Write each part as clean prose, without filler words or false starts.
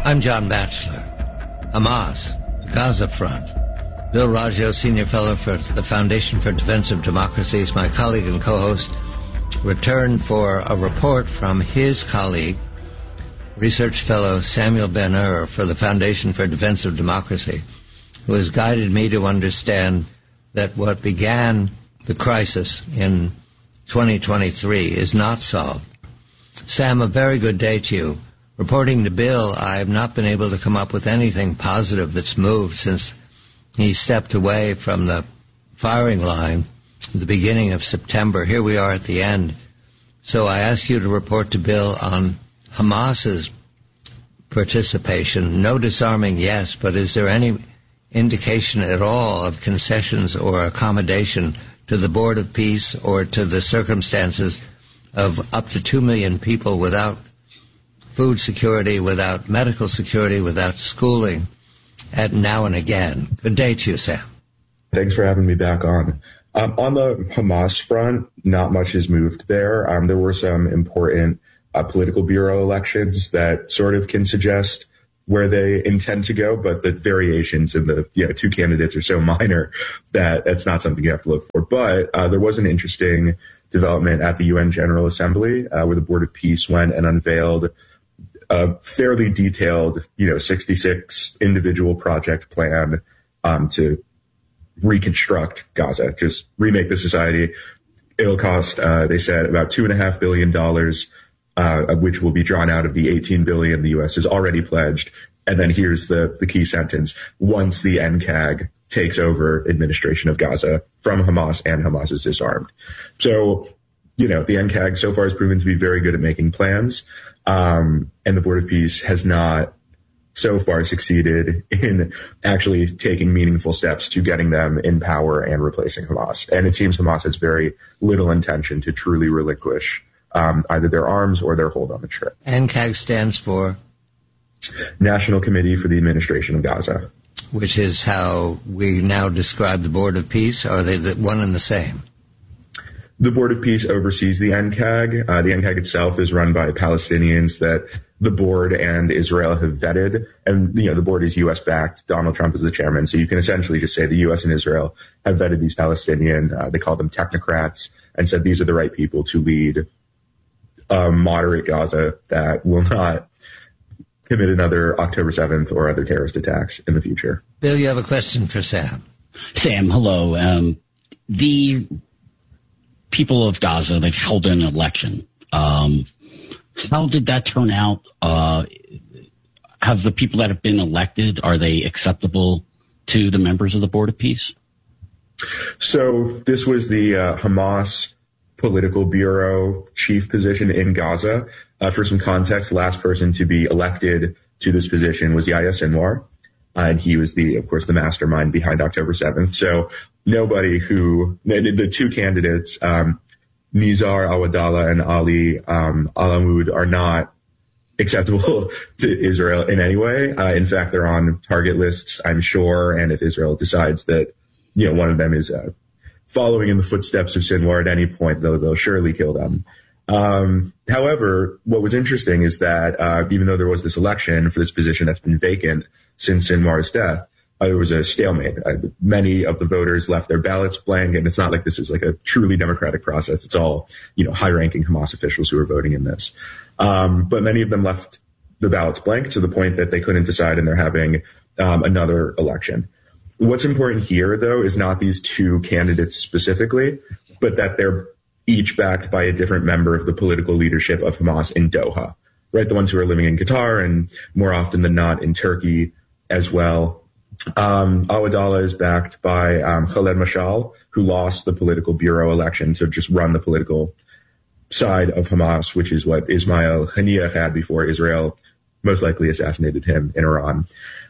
I'm John Batchelor. Hamas, the Gaza Front. Bill Raggio, Senior Fellow for the Foundation for Defense of Democracy, is my colleague and co-host, returned for a report from his colleague, Research Fellow Samuel Ben-Hur for the Foundation for Defense of Democracy, who has guided me to understand that what began the crisis in 2023 is not solved. Sam, a very good day to you. Reporting to Bill, I have not been able to come up with anything positive that's moved since he stepped away from the firing line at the beginning of September. Here we are at the end. So I ask you to report to Bill on Hamas's participation. No disarming, yes, but is there any indication at all of concessions or accommodation to the Board of Peace or to the circumstances of up to 2 million people without food security, without medical security, without schooling at now and again? Good day to you, Sam. Thanks for having me back on. On the Hamas front, not much has moved there. There were some important political bureau elections that sort of can suggest where they intend to go, but the variations in the two candidates are so minor that that's not something you have to look for. But there was an interesting development at the UN General Assembly where the Board of Peace went and unveiled a fairly detailed, 66 individual project plan to reconstruct Gaza, just remake the society. It'll cost, they said, about $2.5 billion, of which will be drawn out of the $18 billion the U.S. has already pledged. And then here's the key sentence: once the NCAG takes over administration of Gaza from Hamas and Hamas is disarmed. So, the NCAG so far has proven to be very good at making plans. And the Board of Peace has not so far succeeded in actually taking meaningful steps to getting them in power and replacing Hamas. And it seems Hamas has very little intention to truly relinquish either their arms or their hold on the trip. NCAG stands for? National Committee for the Administration of Gaza. Which is how we now describe the Board of Peace? Or are they the one and the same? The Board of Peace oversees the NCAG. The NCAG itself is run by Palestinians that the board and Israel have vetted. And, the board is U.S. backed. Donald Trump is the chairman. So you can essentially just say the U.S. and Israel have vetted these Palestinian, they call them technocrats, and said these are the right people to lead a moderate Gaza that will not commit another October 7th or other terrorist attacks in the future. Bill, you have a question for Sam. Sam, hello. The people of Gaza, they've held an election. How did that turn out? Have the people that have been elected, are they acceptable to the members of the Board of Peace? So this was the Hamas Political Bureau chief position in Gaza. For some context, the last person to be elected to this position was Yahya Sinwar. And he was of course, the mastermind behind October 7th. So the two candidates, Nizar al-Wadala and Ali al-Amoud, are not acceptable to Israel in any way. In fact, they're on target lists, I'm sure. And if Israel decides that, one of them is following in the footsteps of Sinwar at any point, they'll surely kill them. However, what was interesting is that even though there was this election for this position that's been vacant since Sinwar's death, there was a stalemate. Many of the voters left their ballots blank, and it's not like this is like a truly democratic process. It's all, high-ranking Hamas officials who are voting in this. But many of them left the ballots blank to the point that they couldn't decide, and they're having another election. What's important here, though, is not these two candidates specifically, but that they're each backed by a different member of the political leadership of Hamas in Doha, right? The ones who are living in Qatar and more often than not in Turkey as well. Al-Wadala is backed by Khaled Mashal, who lost the political bureau election to just run the political side of Hamas, which is what Ismail Haniyeh had before Israel most likely assassinated him in Iran.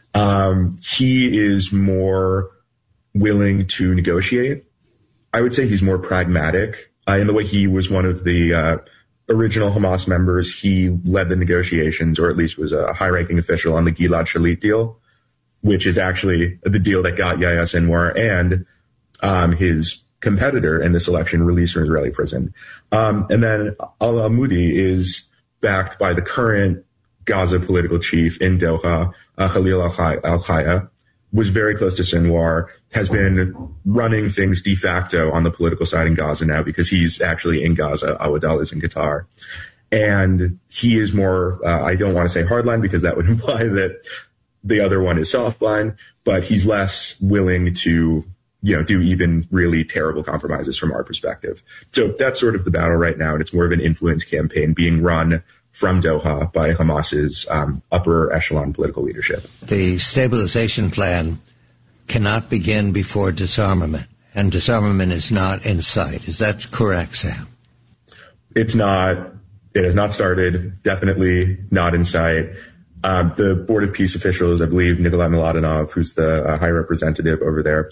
He is more willing to negotiate. I would say he's more pragmatic in the way he was one of the original Hamas members. He led the negotiations, or at least was a high-ranking official on the Gilad Shalit deal, which is actually the deal that got Yahya Sinwar and his competitor in this election released from Israeli prison. And then al-Amoudi is backed by the current Gaza political chief in Doha, Khalil al-Khaya, was very close to Sinwar, has been running things de facto on the political side in Gaza now because he's actually in Gaza. Awadal is in Qatar. And he is more, I don't want to say hardline because that would imply that the other one is softline, but he's less willing to, do even really terrible compromises from our perspective. So that's sort of the battle right now. And it's more of an influence campaign being run from Doha by Hamas's upper echelon political leadership. The stabilization plan cannot begin before disarmament, and disarmament is not in sight. Is that correct, Sam? It's not. It has not started, definitely not in sight. The Board of Peace officials, I believe Nikolai Mladenov, who's the high representative over there,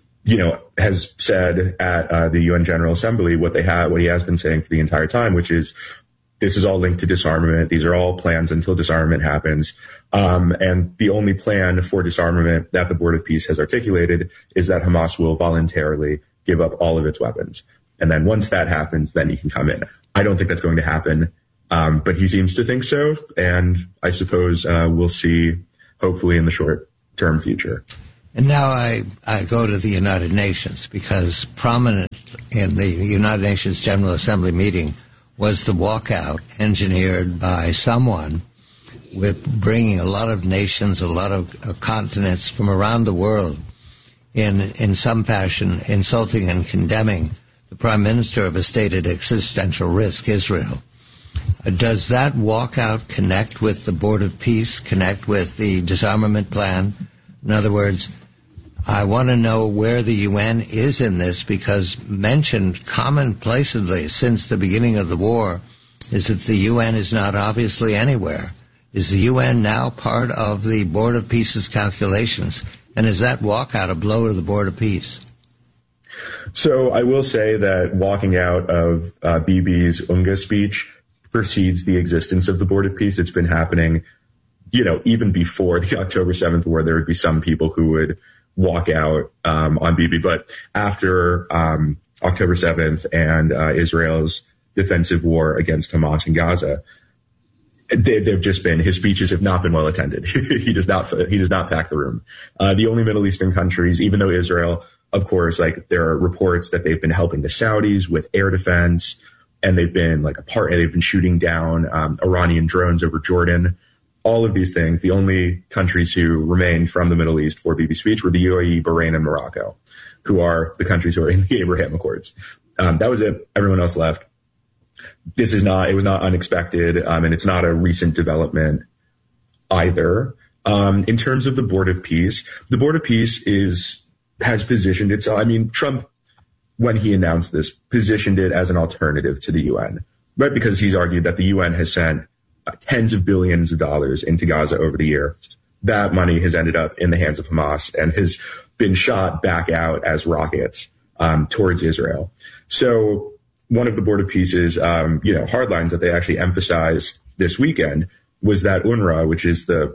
has said at the UN General Assembly what he has been saying for the entire time, which is this is all linked to disarmament. These are all plans until disarmament happens. And the only plan for disarmament that the Board of Peace has articulated is that Hamas will voluntarily give up all of its weapons. And then once that happens, then he can come in. I don't think that's going to happen, but he seems to think so. And I suppose we'll see, hopefully, in the short-term future. And now I go to the United Nations, because prominent in the United Nations General Assembly meeting was the walkout engineered by someone with bringing a lot of nations, a lot of continents from around the world in some fashion insulting and condemning the Prime Minister of a state at existential risk, Israel. Does that walkout connect with the Board of Peace, connect with the disarmament plan? In other words, I want to know where the UN is in this, because mentioned commonplacely since the beginning of the war is that the UN is not obviously anywhere. Is the UN now part of the Board of Peace's calculations? And is that walkout a blow to the Board of Peace? So I will say that walking out of Bibi's UNGA speech precedes the existence of the Board of Peace. It's been happening, even before the October 7th war, there would be some people who would walk out on Bibi. But after October 7th and Israel's defensive war against Hamas in Gaza, they've just been, his speeches have not been well attended. He does not pack the room. The only Middle Eastern countries, even though Israel, of course, there are reports that they've been helping the Saudis with air defense, and they've been they've been shooting down Iranian drones over Jordan. All of these things, the only countries who remained from the Middle East for Bibi's speech were the UAE, Bahrain, and Morocco, who are the countries who are in the Abraham Accords. That was it. Everyone else left. It was not unexpected, and it's not a recent development either. In terms of the Board of Peace, the Board of Peace has positioned itself. Trump, when he announced this, positioned it as an alternative to the UN, right? Because he's argued that the UN has sent tens of billions of dollars into Gaza over the year. That money has ended up in the hands of Hamas and has been shot back out as rockets towards Israel. So one of the Board of Peace's, hardlines that they actually emphasized this weekend was that UNRWA, which is the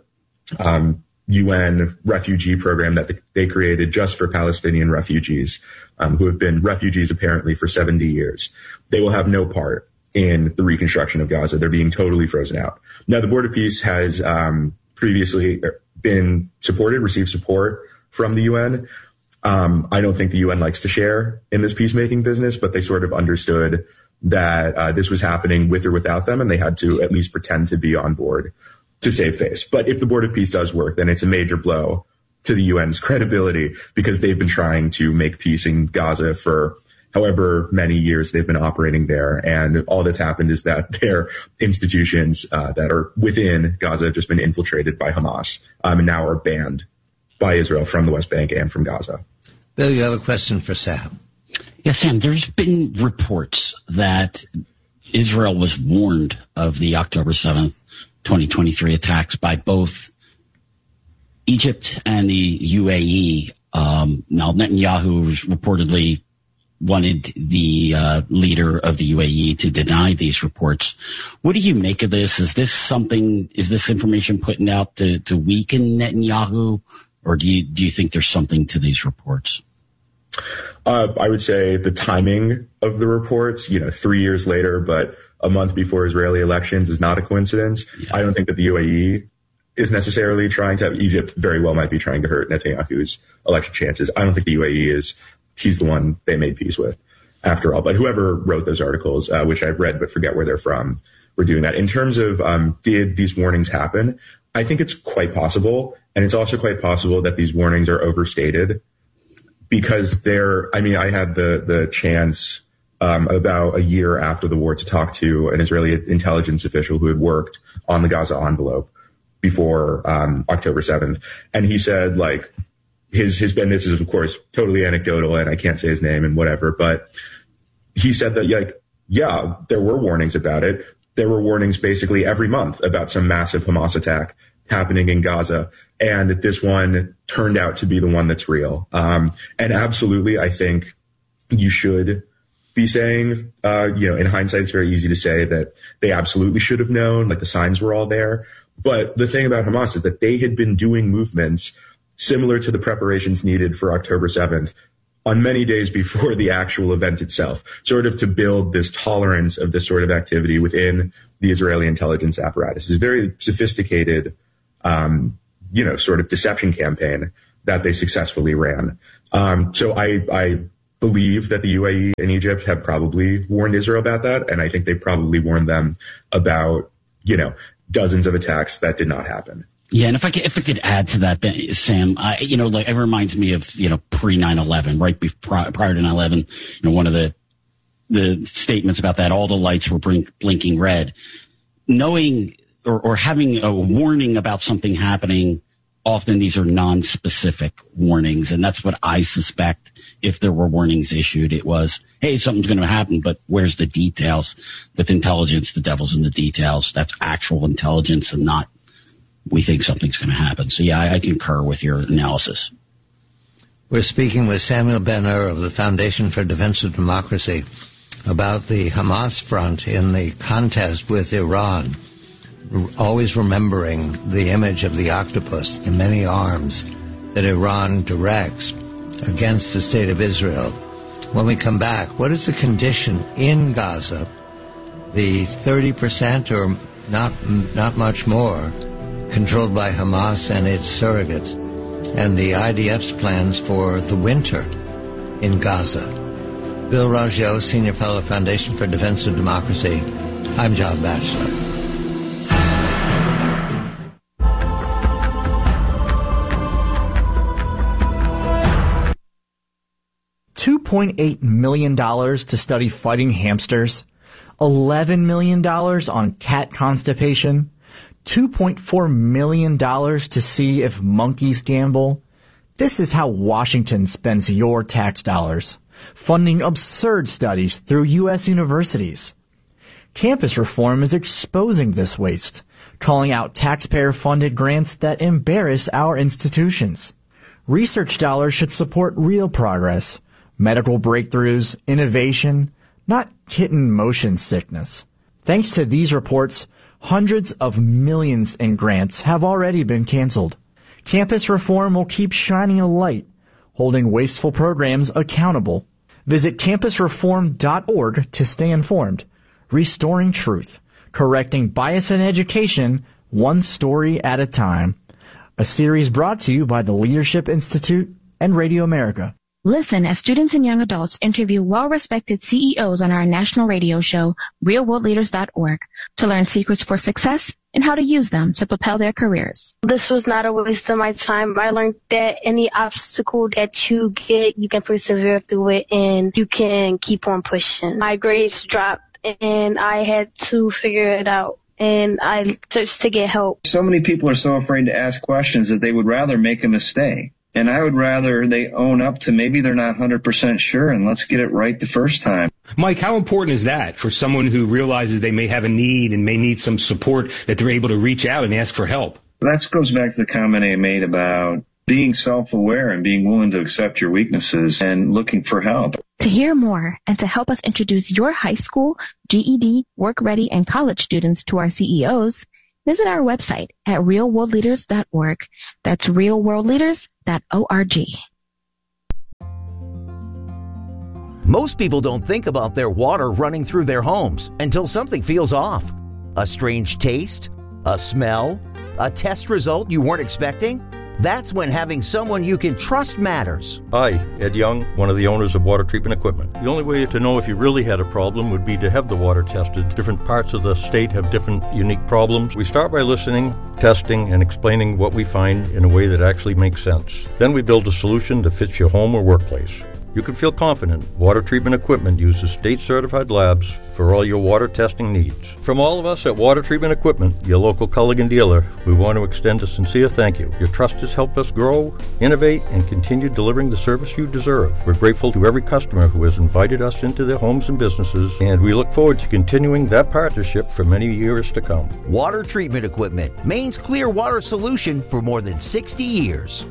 UN refugee program that they created just for Palestinian refugees who have been refugees apparently for 70 years, they will have no part in the reconstruction of Gaza. They're being totally frozen out. Now, the Board of Peace has previously received support from the UN. I don't think the UN likes to share in this peacemaking business, but they sort of understood that this was happening with or without them, and they had to at least pretend to be on board to save face. But if the Board of Peace does work, then it's a major blow to the UN's credibility, because they've been trying to make peace in Gaza for however many years they've been operating there. And all that's happened is that their institutions that are within Gaza have just been infiltrated by Hamas and now are banned by Israel from the West Bank and from Gaza. Bill, you have a question for Sam. Yes, Sam, there's been reports that Israel was warned of the October 7th, 2023 attacks by both Egypt and the UAE. Now, Netanyahu reportedly wanted the leader of the UAE to deny these reports. What do you make of this? Is this information put out to weaken Netanyahu, or do you think there's something to these reports? I would say the timing of the reports, 3 years later, but a month before Israeli elections is not a coincidence. Yeah. I don't think that the UAE is necessarily trying to have Egypt very well might be trying to hurt Netanyahu's election chances. I don't think the UAE he's the one they made peace with after all. But whoever wrote those articles, which I've read but forget where they're from, were doing that. In terms of did these warnings happen, I think it's quite possible. And it's also quite possible that these warnings are overstated because I had the chance about a year after the war to talk to an Israeli intelligence official who had worked on the Gaza envelope before October 7th. And he said, like, this is of course totally anecdotal and I can't say his name and whatever, but he said that, like, yeah, there were warnings about it. There were warnings basically every month about some massive Hamas attack happening in Gaza. And this one turned out to be the one that's real. And absolutely, I think you should be saying, in hindsight, it's very easy to say that they absolutely should have known, like the signs were all there. But the thing about Hamas is that they had been doing movements similar to the preparations needed for October 7th on many days before the actual event itself, sort of to build this tolerance of this sort of activity within the Israeli intelligence apparatus. It's a very sophisticated, sort of deception campaign that they successfully ran. So I believe that the UAE and Egypt have probably warned Israel about that. And I think they probably warned them about, dozens of attacks that did not happen. Yeah, and if I could add to that, Sam, it reminds me of, pre 9/11, right prior to 9/11, one of the statements about that, all the lights were blinking red. Knowing or having a warning about something happening, often these are non-specific warnings, and that's what I suspect. If there were warnings issued, it was, hey, something's going to happen, but where's the details? With intelligence, the devil's in the details. That's actual intelligence and not we think something's going to happen. So, yeah, I concur with your analysis. We're speaking with Samuel Ben-Ur of the Foundation for Defense of Democracy about the Hamas front in the contest with Iran, always remembering the image of the octopus, the many arms that Iran directs against the state of Israel. When we come back, what is the condition in Gaza, the 30% or not much more, controlled by Hamas and its surrogates, and the IDF's plans for the winter in Gaza? Bill Raggio, Senior Fellow, Foundation for Defense of Democracy. I'm John Batchelor. $2.8 million to study fighting hamsters, $11 million on cat constipation, $2.4 million to see if monkeys gamble. This is how Washington spends your tax dollars, funding absurd studies through U.S. universities. Campus reform is exposing this waste, calling out taxpayer-funded grants that embarrass our institutions. Research dollars should support real progress, medical breakthroughs, innovation, not kitten motion sickness. Thanks to these reports, hundreds of millions in grants have already been canceled. Campus reform will keep shining a light, holding wasteful programs accountable. Visit campusreform.org to stay informed. Restoring truth, correcting bias in education, one story at a time. A series brought to you by the Leadership Institute and Radio America. Listen as students and young adults interview well-respected CEOs on our national radio show, realworldleaders.org, to learn secrets for success and how to use them to propel their careers. This was not a waste of my time. I learned that any obstacle that you get, you can persevere through it and you can keep on pushing. My grades dropped and I had to figure it out. And I searched to get help. So many people are so afraid to ask questions that they would rather make a mistake. And I would rather they own up to maybe they're not 100% sure and let's get it right the first time. Mike, how important is that for someone who realizes they may have a need and may need some support, that they're able to reach out and ask for help? That goes back to the comment I made about being self-aware and being willing to accept your weaknesses and looking for help. To hear more and to help us introduce your high school, GED, work-ready, and college students to our CEOs, visit our website at realworldleaders.org. That's realworldleaders.org. Most people don't think about their water running through their homes until something feels off. A strange taste? A smell? A test result you weren't expecting? That's when having someone you can trust matters. Hi, Ed Young, one of the owners of Water Treatment Equipment. The only way to know if you really had a problem would be to have the water tested. Different parts of the state have different unique problems. We start by listening, testing, and explaining what we find in a way that actually makes sense. Then we build a solution that fits your home or workplace. You can feel confident Water Treatment Equipment uses state-certified labs for all your water testing needs. From all of us at Water Treatment Equipment, your local Culligan dealer, we want to extend a sincere thank you. Your trust has helped us grow, innovate, and continue delivering the service you deserve. We're grateful to every customer who has invited us into their homes and businesses, and we look forward to continuing that partnership for many years to come. Water Treatment Equipment, Maine's clear water solution for more than 60 years.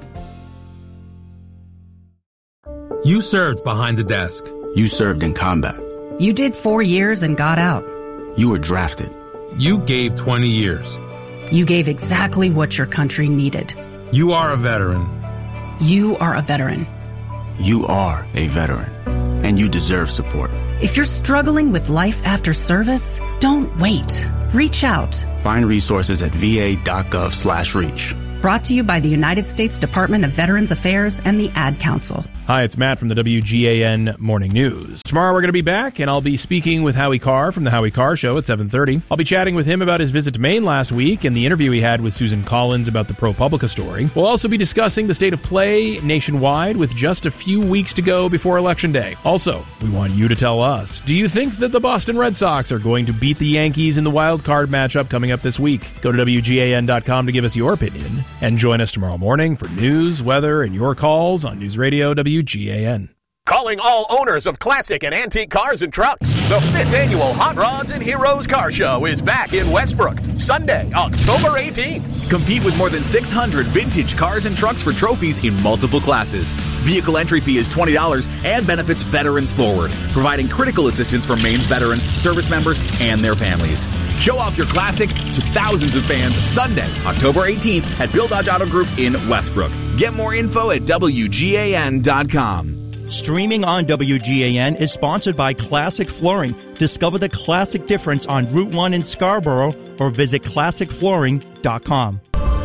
You served behind the desk. You served in combat. You did 4 years and got out. You were drafted. You gave 20 years. You gave exactly what your country needed. You are a veteran. You are a veteran. You are a veteran. And you deserve support. If you're struggling with life after service, don't wait. Reach out. Find resources at va.gov/reach. Brought to you by the United States Department of Veterans Affairs and the Ad Council. Hi, it's Matt from the WGAN Morning News. Tomorrow we're going to be back, and I'll be speaking with Howie Carr from the Howie Carr Show at 7:30. I'll be chatting with him about his visit to Maine last week and the interview he had with Susan Collins about the ProPublica story. We'll also be discussing the state of play nationwide with just a few weeks to go before Election Day. Also, we want you to tell us, do you think that the Boston Red Sox are going to beat the Yankees in the wild card matchup coming up this week? Go to WGAN.com to give us your opinion, and join us tomorrow morning for news, weather, and your calls on News Radio WGAN. Calling all owners of classic and antique cars and trucks. The 5th annual Hot Rods and Heroes Car Show is back in Westbrook, Sunday, October 18th. Compete with more than 600 vintage cars and trucks for trophies in multiple classes. Vehicle entry fee is $20 and benefits Veterans Forward, providing critical assistance for Maine's veterans, service members, and their families. Show off your classic to thousands of fans Sunday, October 18th at Bill Dodge Auto Group in Westbrook. Get more info at WGAN.com. Streaming on WGAN is sponsored by Classic Flooring. Discover the classic difference on Route 1 in Scarborough or visit ClassicFlooring.com.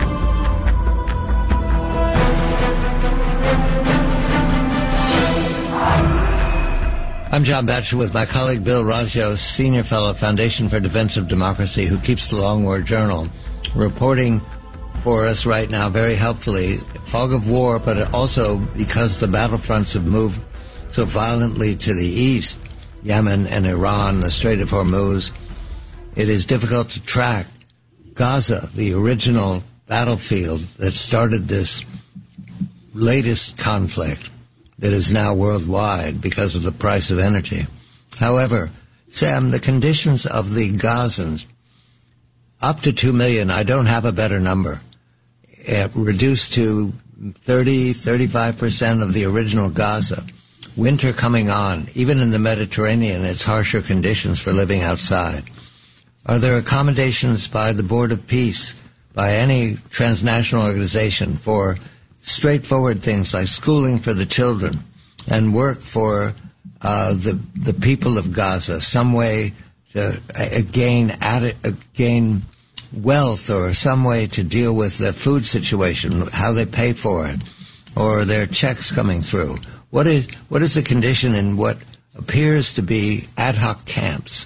I'm John Batchelor with my colleague Bill Raggio, Senior Fellow, Foundation for Defense of Democracy, who keeps the Long War Journal, reporting for us right now very helpfully. Fog of war, but also because the battlefronts have moved so violently to the east, Yemen and Iran, the Strait of Hormuz, it is difficult to track Gaza, the original battlefield that started this latest conflict that is now worldwide because of the price of energy. However, Sam, the conditions of the Gazans, up to 2 million, I don't have a better number, reduced to 35% of the original Gaza. Winter coming on. Even in the Mediterranean, it's harsher conditions for living outside. Are there accommodations by the Board of Peace, by any transnational organization, for straightforward things like schooling for the children and work for the people of Gaza, some way to gain wealth or some way to deal with the food situation, how they pay for it, or their checks coming through? What is the condition in what appears to be ad hoc camps?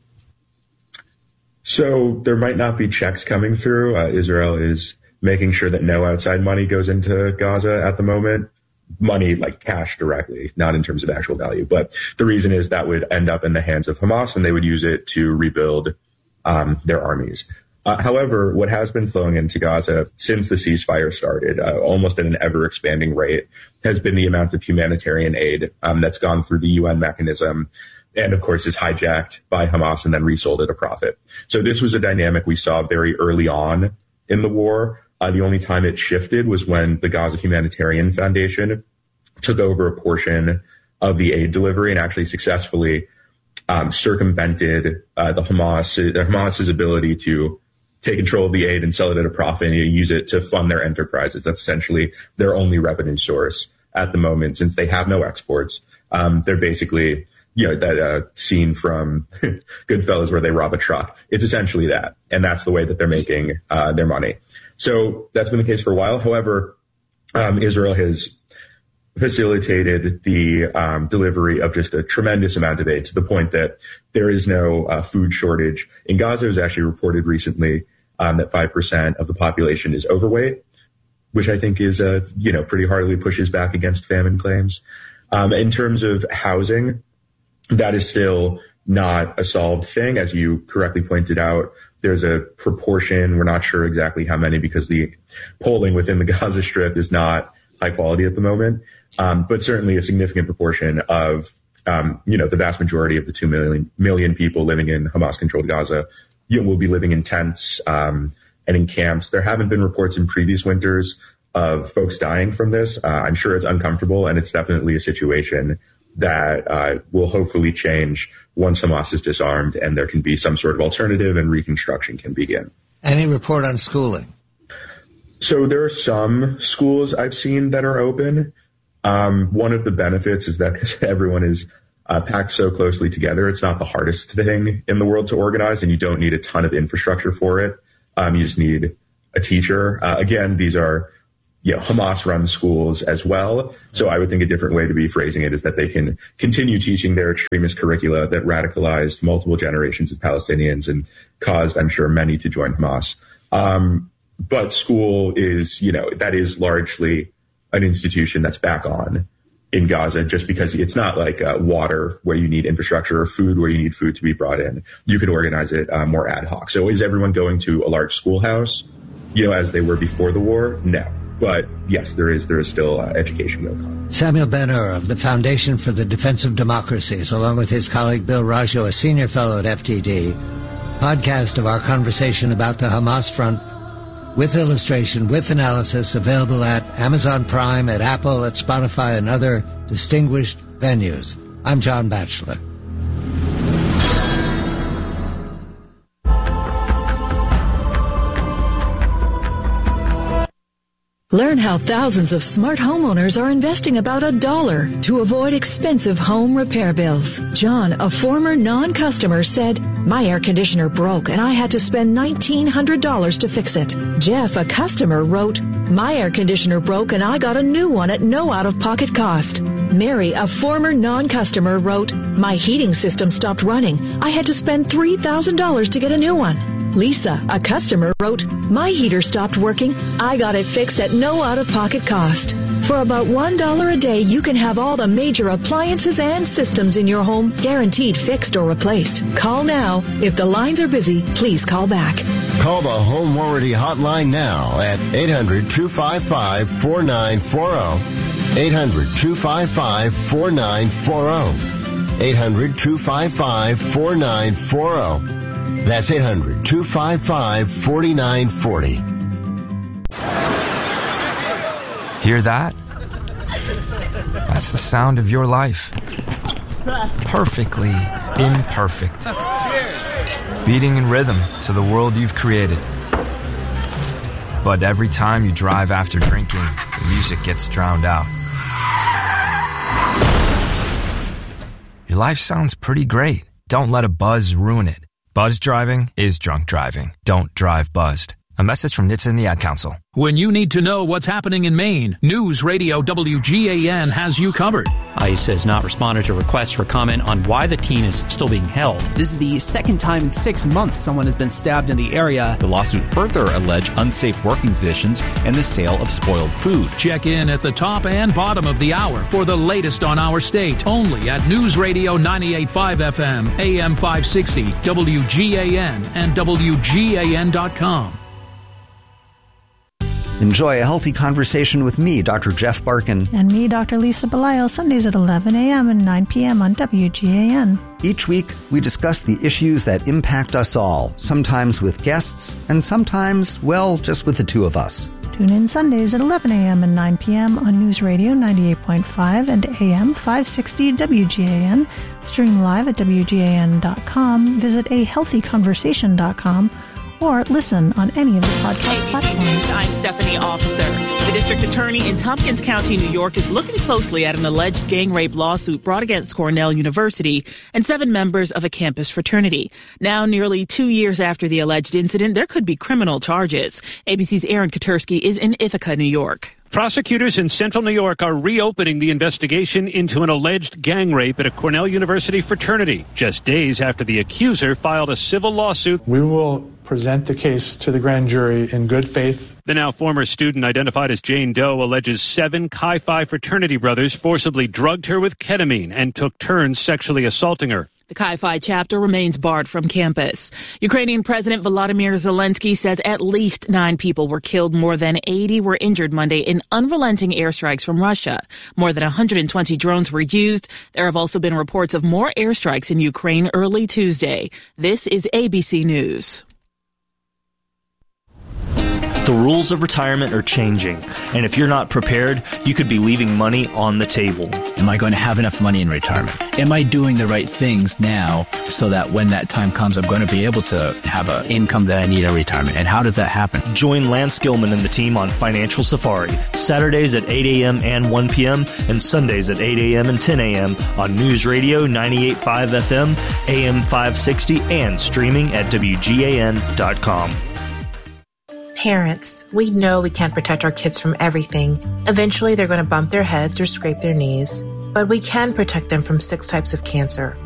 So there might not be checks coming through. Israel is making sure that no outside money goes into Gaza at the moment. Money like cash directly, not in terms of actual value. But the reason is that would end up in the hands of Hamas, and they would use it to rebuild their armies. However, what has been flowing into Gaza since the ceasefire started, almost at an ever-expanding rate, has been the amount of humanitarian aid that's gone through the UN mechanism and, of course, is hijacked by Hamas and then resold at a profit. So this was a dynamic we saw very early on in the war. The only time it shifted was when the Gaza Humanitarian Foundation took over a portion of the aid delivery and actually successfully circumvented Hamas's ability to take control of the aid and sell it at a profit and use it to fund their enterprises. That's essentially their only revenue source at the moment, since they have no exports. They're basically, that scene from Goodfellas where they rob a truck. It's essentially that. And that's the way that they're making their money. So that's been the case for a while. However, Israel has facilitated the delivery of just a tremendous amount of aid to the point that there is no food shortage. In Gaza, it was actually reported recently that 5% of the population is overweight, which I think is, pretty hardly pushes back against famine claims. In terms of housing, that is still not a solved thing. As you correctly pointed out, there's a proportion, we're not sure exactly how many because the polling within the Gaza Strip is not high quality at the moment, but certainly a significant proportion of, the vast majority of the 2 million people living in Hamas-controlled Gaza will be living in tents and in camps. There haven't been reports in previous winters of folks dying from this. I'm sure it's uncomfortable, and it's definitely a situation that will hopefully change once Hamas is disarmed and there can be some sort of alternative and reconstruction can begin. Any report on schooling? So there are some schools I've seen that are open. One of the benefits is that everyone is packed so closely together. It's not the hardest thing in the world to organize, and you don't need a ton of infrastructure for it. You just need a teacher. Again, these are Hamas-run schools as well. So I would think a different way to be phrasing it is that they can continue teaching their extremist curricula that radicalized multiple generations of Palestinians and caused, I'm sure, many to join Hamas. But school is, that is largely an institution that's back on in Gaza, just because it's not like water where you need infrastructure or food where you need food to be brought in. You could organize it more ad hoc. So is everyone going to a large schoolhouse, as they were before the war? No. But yes, there is still education going on. Samuel Ben-Hur of the Foundation for the Defense of Democracies, along with his colleague Bill Raggio, a senior fellow at FTD, podcast of our conversation about the Hamas front with illustration, with analysis, available at Amazon Prime, at Apple, at Spotify, and other distinguished venues. I'm John Batchelor. Learn how thousands of smart homeowners are investing about $1 to avoid expensive home repair bills. John, a former non-customer, said, "My air conditioner broke and I had to spend $1,900 to fix it." Jeff, a customer, wrote, "My air conditioner broke and I got a new one at no out-of-pocket cost." Mary, a former non-customer, wrote, "My heating system stopped running. I had to spend $3,000 to get a new one." Lisa, a customer, wrote, "My heater stopped working. I got it fixed at no out-of-pocket cost." For about $1 a day, you can have all the major appliances and systems in your home guaranteed fixed or replaced. Call now. If the lines are busy, please call back. Call the Home Warranty Hotline now at 800-255-4940. 800-255-4940. 800-255-4940. That's 800-255-4940. Hear that? That's the sound of your life. Perfectly imperfect. Beating in rhythm to the world you've created. But every time you drive after drinking, the music gets drowned out. Your life sounds pretty great. Don't let a buzz ruin it. Buzz driving is drunk driving. Don't drive buzzed. A message from NHTSA and the Ad Council. When you need to know what's happening in Maine, News Radio WGAN has you covered. ICE has not responded to requests for comment on why the teen is still being held. This is the second time in 6 months someone has been stabbed in the area. The lawsuit further alleged unsafe working conditions and the sale of spoiled food. Check in at the top and bottom of the hour for the latest on our state. Only at News Radio 98.5 FM, AM 560, WGAN, and WGAN.com. Enjoy a healthy conversation with me, Dr. Jeff Barkin. And me, Dr. Lisa Belisle, Sundays at 11 a.m. and 9 p.m. on WGAN. Each week, we discuss the issues that impact us all, sometimes with guests, and sometimes, well, just with the two of us. Tune in Sundays at 11 a.m. and 9 p.m. on News Radio 98.5 and AM 560 WGAN. Stream live at WGAN.com. Visit ahealthyconversation.com. or listen on any of the podcast ABC platforms. News, I'm Stephanie Officer. The district attorney in Tompkins County, New York, is looking closely at an alleged gang rape lawsuit brought against Cornell University and 7 members of a campus fraternity. Now, nearly 2 years after the alleged incident, there could be criminal charges. ABC's Aaron Katersky is in Ithaca, New York. Prosecutors in central New York are reopening the investigation into an alleged gang rape at a Cornell University fraternity, just days after the accuser filed a civil lawsuit. We will present the case to the grand jury in good faith. The now former student, identified as Jane Doe, alleges 7 Chi Phi fraternity brothers forcibly drugged her with ketamine and took turns sexually assaulting her. The Chi Phi chapter remains barred from campus. Ukrainian President Volodymyr Zelensky says at least 9 people were killed, more than 80 were injured Monday in unrelenting airstrikes from Russia. More than 120 drones were used. There have also been reports of more airstrikes in Ukraine early Tuesday. This is ABC News. The rules of retirement are changing, and if you're not prepared, you could be leaving money on the table. Am I going to have enough money in retirement? Am I doing the right things now so that when that time comes, I'm going to be able to have an income that I need in retirement? And how does that happen? Join Lance Gilman and the team on Financial Safari, Saturdays at 8 a.m. and 1 p.m., and Sundays at 8 a.m. and 10 a.m. on News Radio 98.5 FM, AM 560, and streaming at WGAN.com. Parents, we know we can't protect our kids from everything. Eventually, they're going to bump their heads or scrape their knees. But we can protect them from 6 types of cancer.